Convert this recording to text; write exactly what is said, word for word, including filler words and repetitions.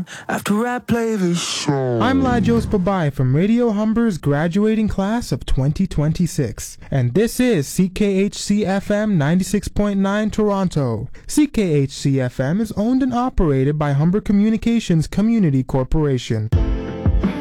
song after I play this song. I'm Lajos Babai from Radio Humber's graduating class of twenty twenty-six, and this is C K H C F M ninety-six point nine Toronto. C K H C F M is owned and operated by Humber Communications Community Corporation.